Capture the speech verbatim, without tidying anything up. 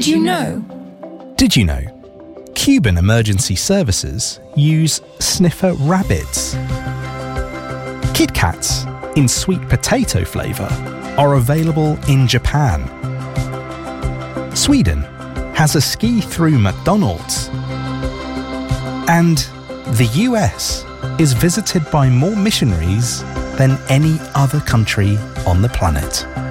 Did you know? Did you know? Cuban emergency services use sniffer rabbits. Kit Kats in sweet potato flavour are available in Japan. Sweden has a ski-through McDonald's. And the U S is visited by more missionaries than any other country on the planet.